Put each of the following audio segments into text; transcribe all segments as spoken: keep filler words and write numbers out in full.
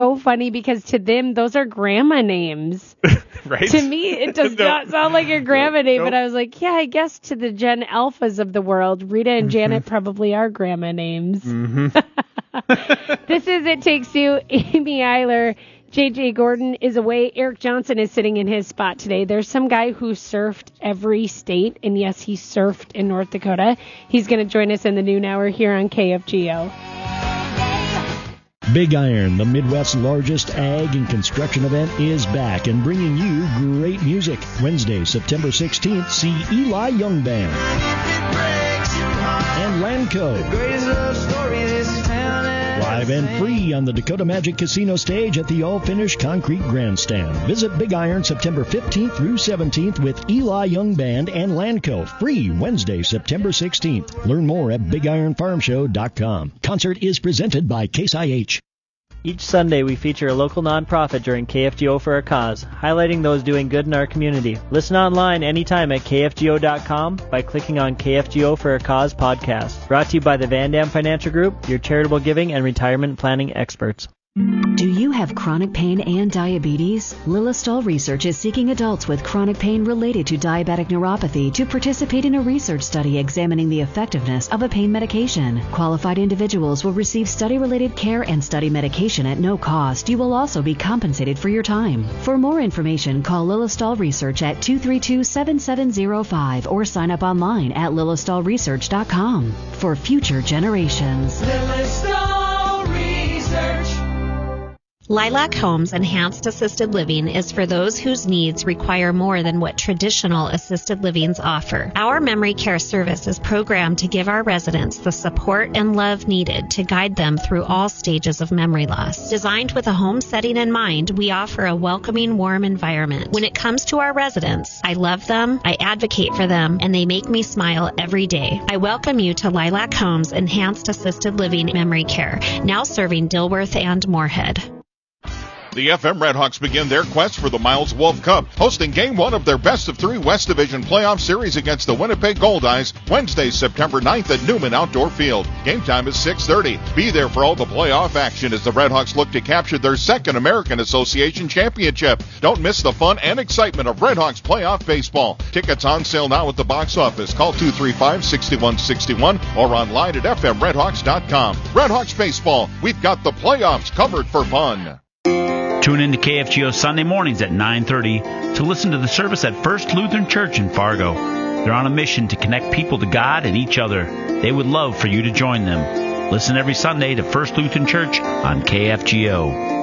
so funny because to them, those are grandma names. Right? To me, it does No. not sound like a grandma No, name, no. but I was like, yeah, I guess to the Gen Alphas of the world, Rita and Janet probably are grandma names. Mm-hmm. This is It Takes Two. Amy Eiler, J J Gordon is away. Eric Johnson is sitting in his spot today. There's some guy who surfed every state, and yes, he surfed in North Dakota. He's going to join us in the noon hour here on K F G O. Big Iron, the Midwest's largest ag and construction event, is back and bringing you great music. Wednesday, September sixteenth, see Eli Young Band and Lanco. Live and free on the Dakota Magic Casino stage at the all-finished concrete grandstand. Visit Big Iron September fifteenth through seventeenth with Eli Young Band and Lanco. Free Wednesday, September sixteenth. Learn more at big iron farm show dot com. Concert is presented by Case I H. Each Sunday, we feature a local nonprofit during K F G O for a Cause, highlighting those doing good in our community. Listen online anytime at K F G O dot com by clicking on K F G O for a Cause podcast. Brought to you by the Van Dam Financial Group, your charitable giving and retirement planning experts. Do you have chronic pain and diabetes? Lilistol Research is seeking adults with chronic pain related to diabetic neuropathy to participate in a research study examining the effectiveness of a pain medication. Qualified individuals will receive study-related care and study medication at no cost. You will also be compensated for your time. For more information, call Lilistol Research at two three two, seven seven zero five or sign up online at lilistol research dot com. For future generations. Lilistol Research. Lilac Homes Enhanced Assisted Living is for those whose needs require more than what traditional assisted livings offer. Our memory care service is programmed to give our residents the support and love needed to guide them through all stages of memory loss. Designed with a home setting in mind, we offer a welcoming, warm environment. When it comes to our residents, I love them, I advocate for them, and they make me smile every day. I welcome you to Lilac Homes Enhanced Assisted Living Memory Care, now serving Dilworth and Moorhead. The F M Redhawks begin their quest for the Miles Wolf Cup, hosting game one of their best of three West Division playoff series against the Winnipeg Goldeyes, Wednesday, September ninth at Newman Outdoor Field. Game time is six thirty. Be there for all the playoff action as the Redhawks look to capture their second American Association championship. Don't miss the fun and excitement of Redhawks playoff baseball. Tickets on sale now at the box office. Call two three five, six one six one or online at f m redhawks dot com. Redhawks baseball, we've got the playoffs covered for fun. Tune in to K F G O Sunday mornings at nine thirty to listen to the service at First Lutheran Church in Fargo. They're on a mission to connect people to God and each other. They would love for you to join them. Listen every Sunday to First Lutheran Church on K F G O.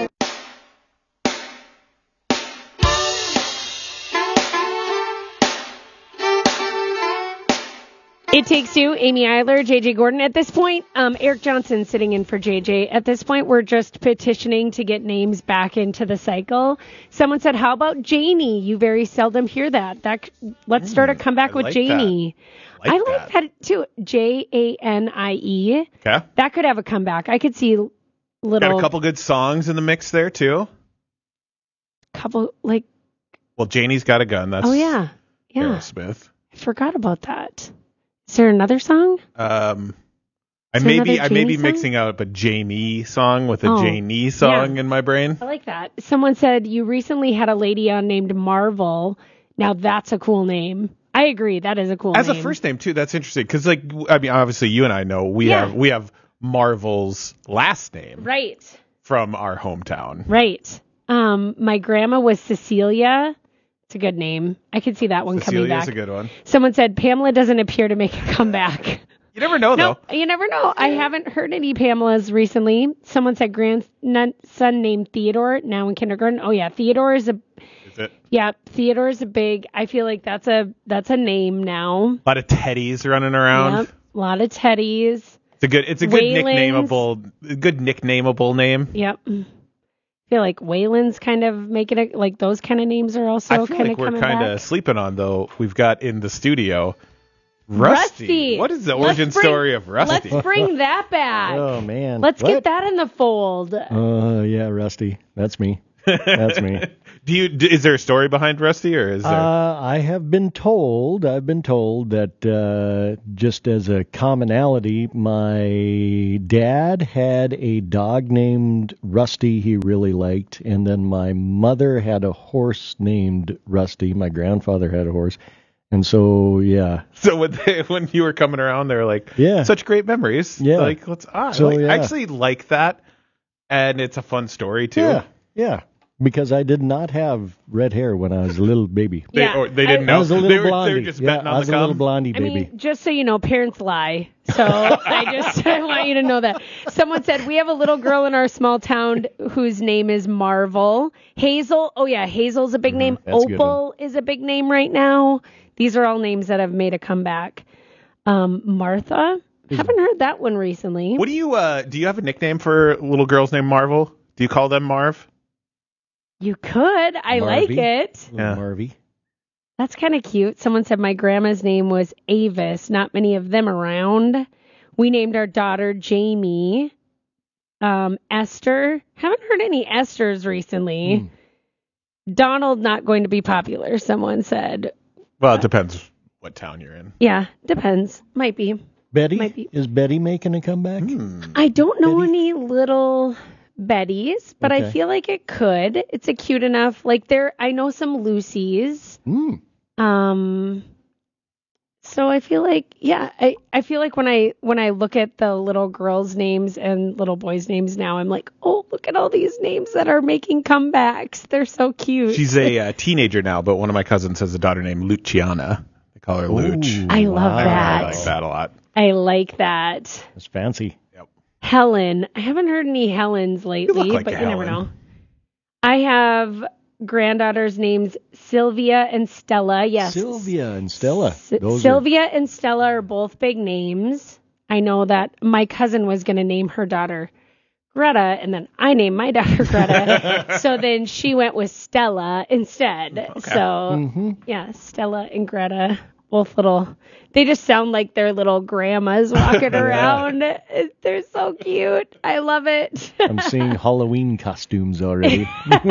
It Takes Two, Amy Eiler, J J Gordon. At this point, um, Eric Johnson sitting in for J J. At this point, we're just petitioning to get names back into the cycle. Someone said, how about Janie? You very seldom hear that. That Let's start a comeback I with like Janie. That. I I like, like that. that too. J A N I E. Okay. That could have a comeback. I could see little... Got a couple good songs in the mix there, too. Couple, like... Well, Janie's Got a Gun. That's Oh, yeah. Yeah. Aerosmith. I forgot about that. Is there another song? Um, I Is may there be another I may Janie be song? mixing out a Janie song with a Oh, Janie song yeah. in my brain. I like that. Someone said you recently had a lady on named Marvel. Now that's a cool name. I agree. That is a cool As name. a first name too, that's interesting because, like, I mean, obviously you and I know we Yeah. have we have Marvel's last name Right. from our hometown. Right. Um, my grandma was Cecilia. It's a good name. I could see that one coming Cecilia's back. a good one. Someone said Pamela doesn't appear to make a comeback. You never know, No, though. you never know. I haven't heard any Pamelas recently. Someone said grandson named Theodore, now in kindergarten. Oh yeah, Theodore is a. Is it? Yeah, Theodore is a big. I feel like that's a that's a name now. A lot of Teddies running around. Yep, a lot of Teddies. It's a good. It's a good Wayland's. nicknameable. Good nicknameable name. Yep. I feel like Wayland's kind of making it like those kind of names are also I feel kind like of we're coming kind back. of sleeping on though. We've got in the studio Rusty. Rusty. What is the Let's origin bring- story of Rusty? Let's bring that back. Oh, man. Let's What? get that in the fold. Uh, yeah, Rusty. That's me. That's me. Do you? d- Is there a story behind Rusty, or is there? Uh, I have been told, I've been told that uh, just as a commonality, my dad had a dog named Rusty he really liked, and then my mother had a horse named Rusty. My grandfather had a horse. And so, yeah. So when they, when you were coming around, they were like, Yeah. such great memories. Yeah. Like, let's, ah, So, I like- yeah. I actually like that, and it's a fun story, too. Yeah, yeah. Because I did not have red hair when I was a little baby. They, Yeah, or they didn't I- know. I was a little they, were, blondie. they were just yeah, betting I on was the a little come. blondie I baby. mean, just so you know, parents lie. So I just I want you to know that. Someone said, we have a little girl in our small town whose name is Marvel. Hazel, oh yeah, Hazel's a big name. that's a good Opal is a big name right now. These are all names that have made a comeback. Um, Martha, haven't heard that one recently. What do you, uh, do you have a nickname for little girls named Marvel? Do you call them Marv? You could. I like Marvy. it. Little Yeah. Marvy. That's kind of cute. Someone said my grandma's name was Avis. Not many of them around. We named our daughter Jamie. Um, Esther. Haven't heard any Esthers recently. Mm. Donald not going to be popular, someone said. Well, it depends what town you're in. Yeah, depends. Might be. Betty? Might be. Is Betty making a comeback? Hmm. I don't know Betty? any little Bettys, but I Okay. feel like it could. It's a cute enough. Like there, I know some Lucy's. Mm. Um, so I feel like, yeah, I, I feel like when I when I look at the little girls' names and little boys' names now, I'm like, oh, look at all these names that are making comebacks. They're so cute. She's a uh, teenager now, but one of my cousins has a daughter named Luciana. They call her Luch. Ooh, I love wow. that. I like that a lot. I like that. That's fancy. Helen. I haven't heard any Helens lately, like but a you never Helen. know. I have granddaughters' names Sylvia and Stella. Yes. Sylvia and Stella. S- Those Sylvia and Stella are both big names. I know that my cousin was going to name her daughter Greta, and then I named my daughter Greta. So then she went with Stella instead. So, Mhm. yeah, Stella and Greta, both little. They just sound like they're little grandmas walking around. They're so cute. I love it. are, I'm seeing Halloween costumes already.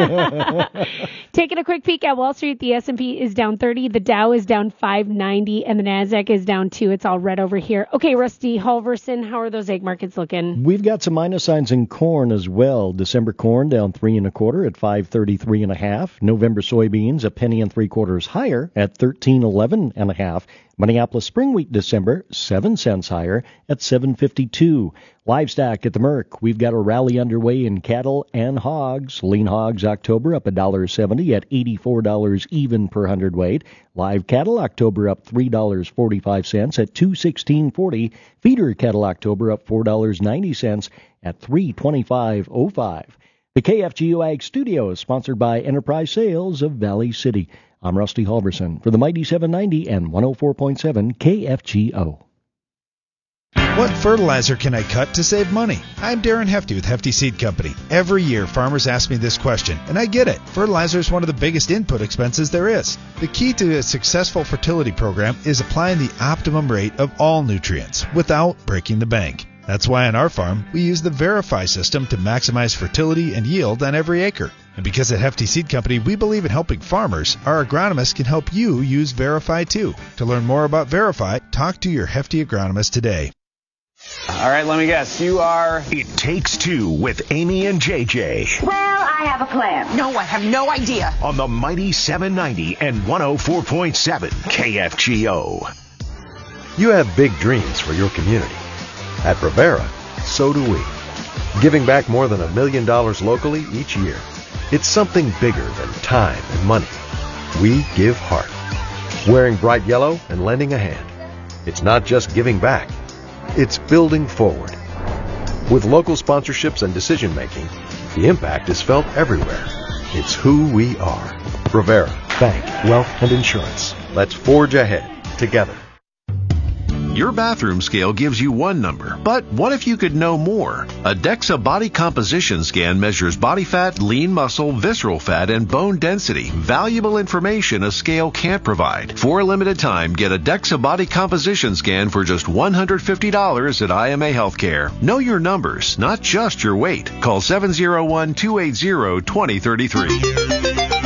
Taking a quick peek at Wall Street, the S and P is down thirty, the Dow is down five ninety, and the Nasdaq is down two. It's all red over here. Okay, Rusty Halverson, how are those egg markets looking? We've got some minus signs in corn as well. December corn down three and a quarter at five thirty-three and a half. November soybeans a penny and three quarters higher at thirteen eleven and a half. Minneapolis spring wheat December seven cents higher at seven fifty-two. Livestock at the Merc, we've got a rally underway in cattle and hogs. Lean hogs October up one dollar seventy at eighty-four dollars even per hundredweight. Live cattle October up three dollars and forty-five cents at two sixteen forty. Feeder cattle October up four dollars and ninety cents at three twenty-five oh five. The K F G O Ag Studio is sponsored by Enterprise Sales of Valley City. I'm Rusty Halverson for the Mighty seven ninety and one oh four point seven K F G O. What fertilizer can I cut to save money? I'm Darren Hefty with Hefty Seed Company. Every year, farmers ask me this question, and I get it. Fertilizer is one of the biggest input expenses there is. The key to a successful fertility program is applying the optimum rate of all nutrients without breaking the bank. That's why on our farm, we use the Verify system to maximize fertility and yield on every acre. And because at Hefty Seed Company, we believe in helping farmers, our agronomists can help you use Verify too. To learn more about Verify, talk to your Hefty agronomist today. All right, let me guess. You are... It Takes Two with Amy and J J. Well, I have a plan. No, I have no idea. On the Mighty seven ninety and one oh four point seven K F G O. You have big dreams for your community. At Rivera, so do we. Giving back more than a million dollars locally each year. It's something bigger than time and money. We give heart. Wearing bright yellow and lending a hand. It's not just giving back. It's building forward. With local sponsorships and decision-making, the impact is felt everywhere. It's who we are. Rivera, Bank, Wealth, and Insurance. Let's forge ahead together. Your bathroom scale gives you one number, but what if you could know more? A DEXA body composition scan measures body fat, lean muscle, visceral fat, and bone density. Valuable information a scale can't provide. For a limited time, get a DEXA body composition scan for just one hundred fifty dollars at I M A Healthcare. Know your numbers, not just your weight. Call seven oh one, two eight zero, two oh three three.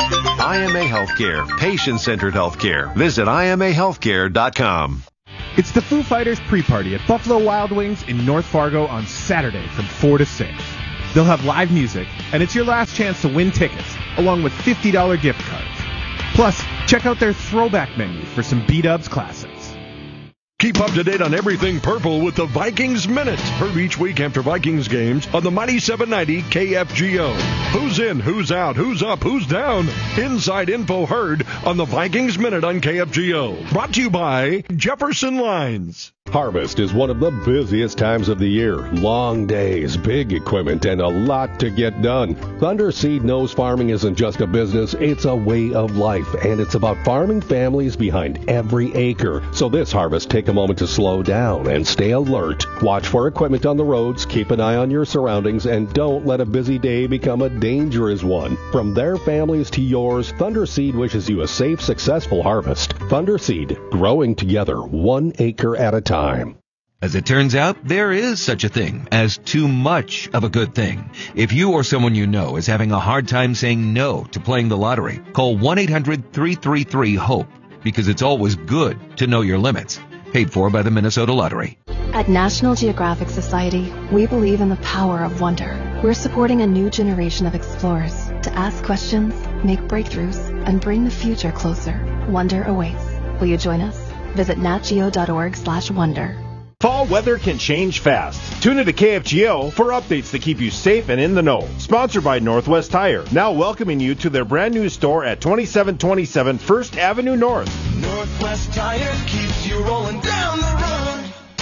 I M A Healthcare, patient-centered healthcare. Visit I M A healthcare dot com. It's the Foo Fighters pre-party at Buffalo Wild Wings in North Fargo on Saturday from four to six. They'll have live music, and it's your last chance to win tickets, along with fifty dollars gift cards. Plus, check out their throwback menu for some B-Dubs classics. Keep up to date on everything purple with the Vikings Minute. Heard each week after Vikings games on the Mighty seven ninety K F G O. Who's in, who's out, who's up, who's down? Inside info heard on the Vikings Minute on K F G O. Brought to you by Jefferson Lines. Harvest is one of the busiest times of the year. Long days, big equipment, and a lot to get done. Thunder Seed knows farming isn't just a business, it's a way of life, and it's about farming families behind every acre. So this harvest, take a moment to slow down and stay alert. Watch for equipment on the roads, keep an eye on your surroundings, and don't let a busy day become a dangerous one. From their families to yours, Thunder Seed wishes you a safe, successful harvest. Thunder Seed, growing together, one acre at a time. Time. As it turns out, there is such a thing as too much of a good thing. If you or someone you know is having a hard time saying no to playing the lottery, call one eight hundred three three three HOPE, because it's always good to know your limits. Paid for by the Minnesota Lottery. At National Geographic Society, we believe in the power of wonder. We're supporting a new generation of explorers to ask questions, make breakthroughs, and bring the future closer. Wonder awaits. Will you join us? Visit natgeo.org slash wonder. Fall weather can change fast. Tune into K F G O for updates to keep you safe and in the know. Sponsored by Northwest Tire, now welcoming you to their brand new store at twenty-seven twenty-seven First Avenue North. Northwest Tire keeps you rolling down the road.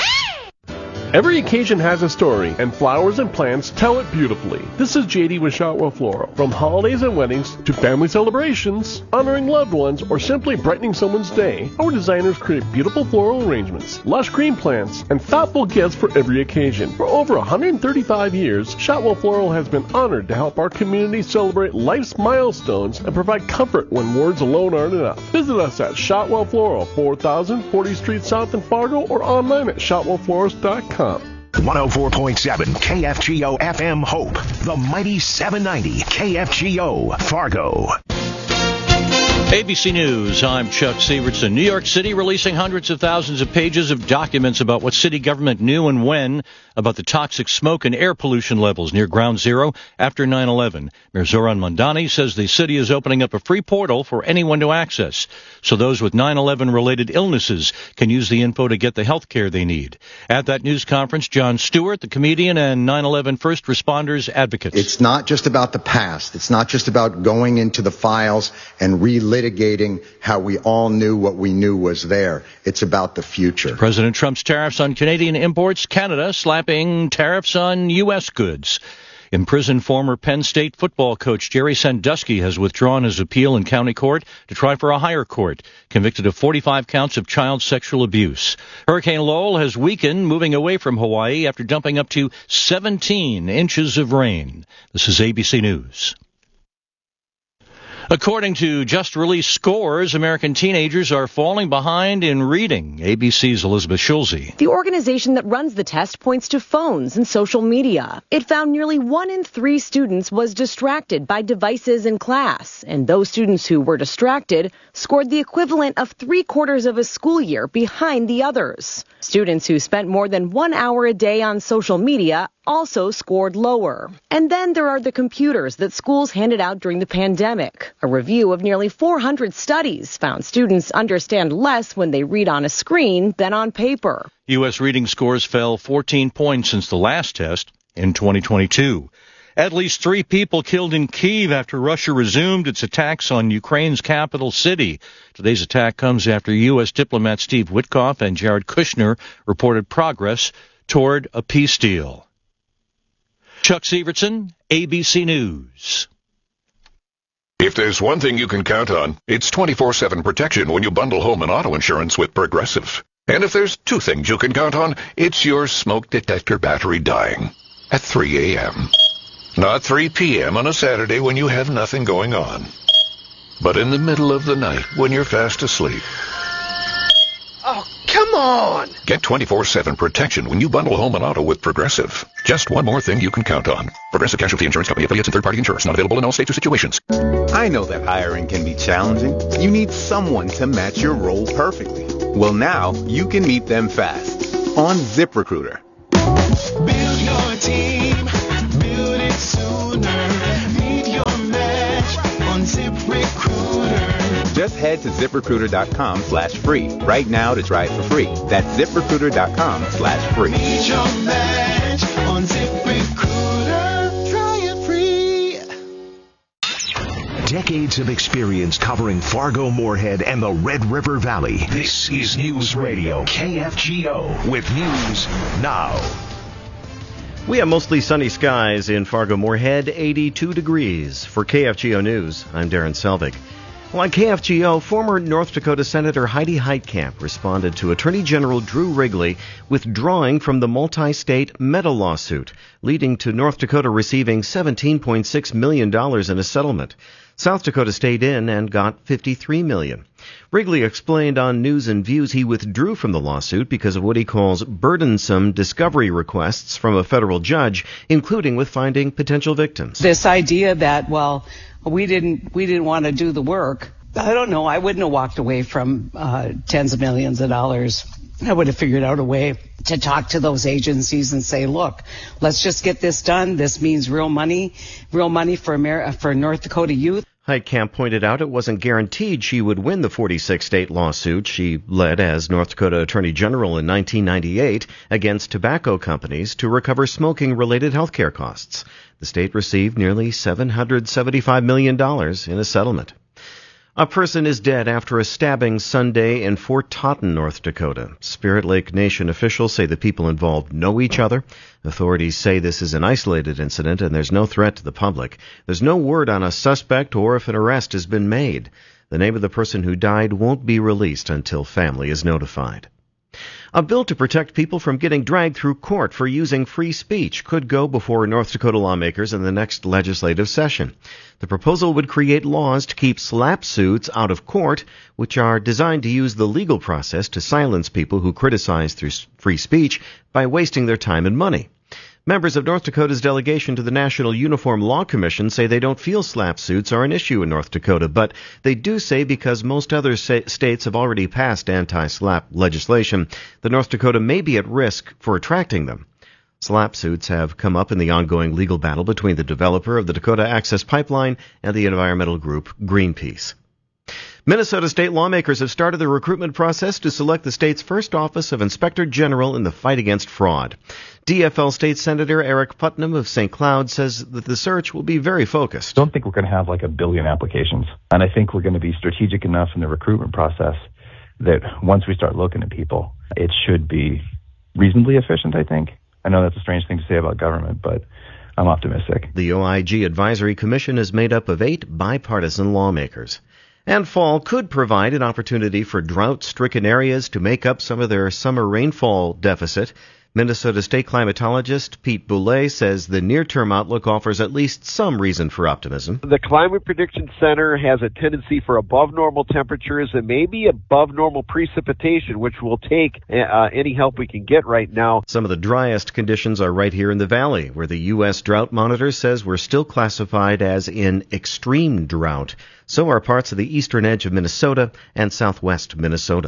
Every occasion has a story, and flowers and plants tell it beautifully. This is J D with Shotwell Floral. From holidays and weddings to family celebrations, honoring loved ones, or simply brightening someone's day, our designers create beautiful floral arrangements, lush green plants, and thoughtful gifts for every occasion. For over one hundred thirty-five years, Shotwell Floral has been honored to help our community celebrate life's milestones and provide comfort when words alone aren't enough. Visit us at Shotwell Floral, four thousand fortieth Street South in Fargo, or online at shotwell florist dot com. one oh four point seven K F G O F M Hope, the mighty seven ninety K F G O Fargo. A B C News, I'm Chuck Sievertson. New York City releasing hundreds of thousands of pages of documents about what city government knew and when about the toxic smoke and air pollution levels near Ground Zero after nine eleven. Mayor Zoran Mondani says the city is opening up a free portal for anyone to access, so those with nine eleven-related illnesses can use the info to get the health care they need. At that news conference, Jon Stewart, the comedian and nine eleven first responders advocate. It's not just about the past. It's not just about going into the files and relitigating how we all knew what we knew was there. It's about the future. President Trump's tariffs on Canadian imports, Canada slapping tariffs on U S goods. Imprisoned former Penn State football coach Jerry Sandusky has withdrawn his appeal in county court to try for a higher court, convicted of forty-five counts of child sexual abuse. Hurricane Lowell has weakened, moving away from Hawaii after dumping up to seventeen inches of rain. This is A B C News. According to just-released scores, American teenagers are falling behind in reading. A B C's Elizabeth Schulze. The organization that runs the test points to phones and social media. It found nearly one in three students was distracted by devices in class, and those students who were distracted scored the equivalent of three-quarters of a school year behind the others. Students who spent more than one hour a day on social media also scored lower. And then there are the computers that schools handed out during the pandemic. A review of nearly four hundred studies found students understand less when they read on a screen than on paper. U S reading scores fell fourteen points since the last test in twenty twenty-two. At least three people killed in Kyiv after Russia resumed its attacks on Ukraine's capital city. Today's attack comes after U S diplomats Steve Witkoff and Jared Kushner reported progress toward a peace deal. Chuck Sievertson, A B C News. If there's one thing you can count on, it's twenty-four seven protection when you bundle home and auto insurance with Progressive. And if there's two things you can count on, it's your smoke detector battery dying at three a.m. Not three p.m. on a Saturday when you have nothing going on, but in the middle of the night when you're fast asleep. Oh, come on! Get twenty-four seven protection when you bundle home and auto with Progressive. Just one more thing you can count on. Progressive Casualty Insurance Company, affiliates and third-party insurers. Not available in all states or situations. I know that hiring can be challenging. You need someone to match your role perfectly. Well, now you can meet them fast on ZipRecruiter. Build your team, build it sooner. Meet your match on ZipRecruiter. Just head to ZipRecruiter.com slash free right now to try it for free. That's ZipRecruiter.com slash free. Meet your match on ZipRecruiter. Try it free. Decades of experience covering Fargo, Moorhead, and the Red River Valley. This is News Radio K F G O with news now. We have mostly sunny skies in Fargo, Moorhead, eighty-two degrees. For K F G O News, I'm Darren Selvig. Well, on K F G O, former North Dakota Senator Heidi Heitkamp responded to Attorney General Drew Wrigley withdrawing from the multi-state meta lawsuit, leading to North Dakota receiving seventeen point six million dollars in a settlement. South Dakota stayed in and got fifty-three million dollars. Wrigley explained on News and Views he withdrew from the lawsuit because of what he calls burdensome discovery requests from a federal judge, including with finding potential victims. This idea that, well, we didn't we didn't want to do the work. I don't know. I wouldn't have walked away from uh, tens of millions of dollars. I would have figured out a way to talk to those agencies and say, look, let's just get this done. This means real money, real money for Amer- for North Dakota youth. Heitkamp pointed out it wasn't guaranteed she would win the forty-six state lawsuit she led as North Dakota Attorney General in nineteen ninety-eight against tobacco companies to recover smoking-related health care costs. The state received nearly seven hundred seventy-five million dollars in a settlement. A person is dead after a stabbing Sunday in Fort Totten, North Dakota. Spirit Lake Nation officials say the people involved know each other. Authorities say this is an isolated incident and there's no threat to the public. There's no word on a suspect or if an arrest has been made. The name of the person who died won't be released until family is notified. A bill to protect people from getting dragged through court for using free speech could go before North Dakota lawmakers in the next legislative session. The proposal would create laws to keep slap suits out of court, which are designed to use the legal process to silence people who criticize through free speech by wasting their time and money. Members of North Dakota's delegation to the National Uniform Law Commission say they don't feel slap suits are an issue in North Dakota, but they do say because most other sa- states have already passed anti-slap legislation, that North Dakota may be at risk for attracting them. Slap suits have come up in the ongoing legal battle between the developer of the Dakota Access Pipeline and the environmental group Greenpeace. Minnesota state lawmakers have started the recruitment process to select the state's first office of Inspector General in the fight against fraud. D F L State Senator Eric Putnam of Saint Cloud says that the search will be very focused. I don't think we're going to have like a billion applications. And I think we're going to be strategic enough in the recruitment process that once we start looking at people, it should be reasonably efficient, I think. I know that's a strange thing to say about government, but I'm optimistic. The O I G Advisory Commission is made up of eight bipartisan lawmakers. And fall could provide an opportunity for drought-stricken areas to make up some of their summer rainfall deficit. Minnesota state climatologist Pete Boulay says the near-term outlook offers at least some reason for optimism. The Climate Prediction Center has a tendency for above normal temperatures and maybe above normal precipitation, which will take uh, any help we can get right now. Some of the driest conditions are right here in the valley, where the U S Drought Monitor says we're still classified as in extreme drought. So are parts of the eastern edge of Minnesota and southwest Minnesota.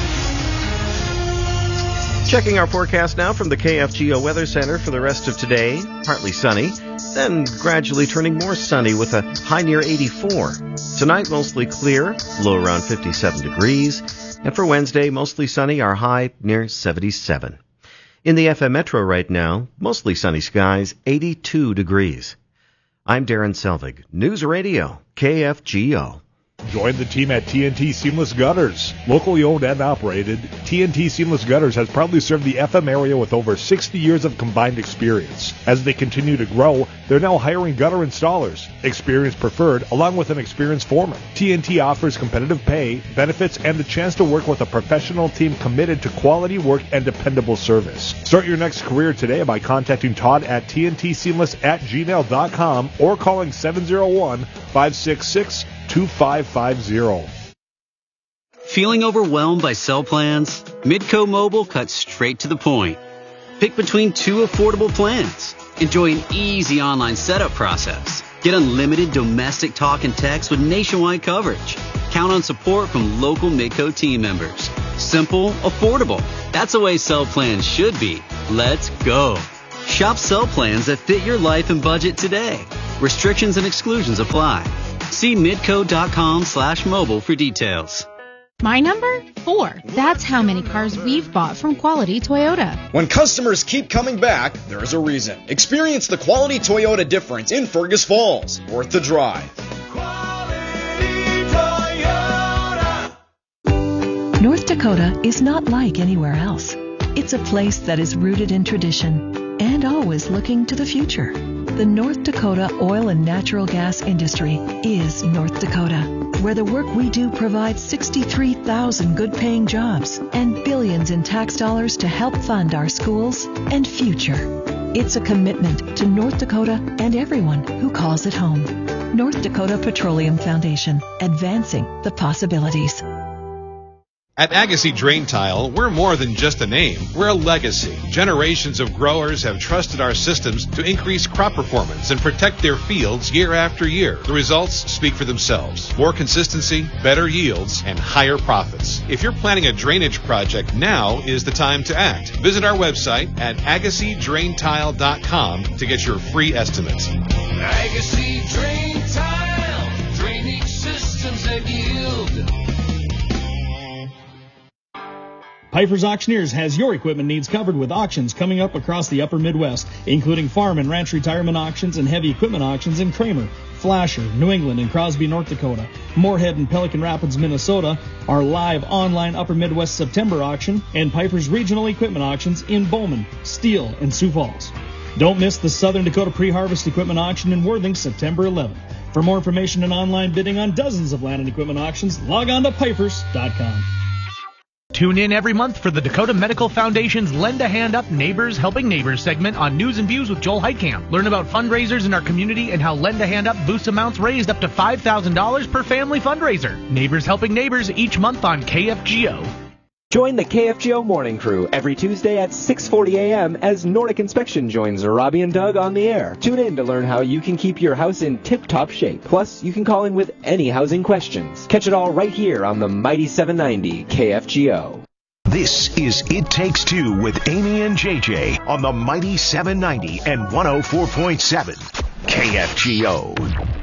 Checking our forecast now from the K F G O Weather Center for the rest of today. Partly sunny, then gradually turning more sunny with a high near eighty-four. Tonight, mostly clear, low around fifty-seven degrees. And for Wednesday, mostly sunny, our high near seventy-seven. In the F M Metro right now, mostly sunny skies, eighty-two degrees. I'm Darren Selvig, News Radio, K F G O. Join the team at T N T Seamless Gutters. Locally owned and operated, T N T Seamless Gutters has proudly served the F M area with over sixty years of combined experience. As they continue to grow, they're now hiring gutter installers, experience preferred, along with an experienced foreman. T N T offers competitive pay, benefits, and the chance to work with a professional team committed to quality work and dependable service. Start your next career today by contacting Todd at T N T Seamless at gmail dot com or calling seven oh one, five six six, two five five zero. Feeling overwhelmed by cell plans? Midco Mobile cuts straight to the point. Pick between two affordable plans. Enjoy an easy online setup process. Get unlimited domestic talk and text with nationwide coverage. Count on support from local Midco team members. Simple, affordable. That's the way cell plans should be. Let's go. Shop cell plans that fit your life and budget today. Restrictions and exclusions apply. See midco.com slash mobile for details. My number? Four. That's how many cars we've bought from Quality Toyota. When customers keep coming back, there is a reason. Experience the Quality Toyota difference in Fergus Falls. Worth the drive. North Dakota is not like anywhere else. It's a place that is rooted in tradition and always looking to the future. The North Dakota oil and natural gas industry is North Dakota, where the work we do provides sixty-three thousand good-paying jobs and billions in tax dollars to help fund our schools and future. It's a commitment to North Dakota and everyone who calls it home. North Dakota Petroleum Foundation, advancing the possibilities. At Agassi Drain Tile, we're more than just a name. We're a legacy. Generations of growers have trusted our systems to increase crop performance and protect their fields year after year. The results speak for themselves. More consistency, better yields, and higher profits. If you're planning a drainage project, now is the time to act. Visit our website at agassi drain tile dot com to get your free estimate. Agassi Drain Tile, drainage systems that yield. Piper's Auctioneers has your equipment needs covered with auctions coming up across the upper Midwest, including farm and ranch retirement auctions and heavy equipment auctions in Kramer, Flasher, New England, and Crosby, North Dakota. Moorhead and Pelican Rapids, Minnesota, our live online upper Midwest September auction, and Piper's regional equipment auctions in Bowman, Steele, and Sioux Falls. Don't miss the Southern Dakota pre-harvest equipment auction in Worthing September eleventh. For more information and online bidding on dozens of land and equipment auctions, log on to pipers dot com. Tune in every month for the Dakota Medical Foundation's Lend a Hand Up Neighbors Helping Neighbors segment on News and Views with Joel Heitkamp. Learn about fundraisers in our community and how Lend a Hand Up boosts amounts raised up to five thousand dollars per family fundraiser. Neighbors Helping Neighbors each month on K F G O. Join the K F G O Morning Crew every Tuesday at six forty a.m. as Nordic Inspection joins Robbie and Doug on the air. Tune in to learn how you can keep your house in tip-top shape. Plus, you can call in with any housing questions. Catch it all right here on the Mighty seven ninety K F G O. This is It Takes Two with Amy and J J on the Mighty seven ninety and one oh four point seven K F G O.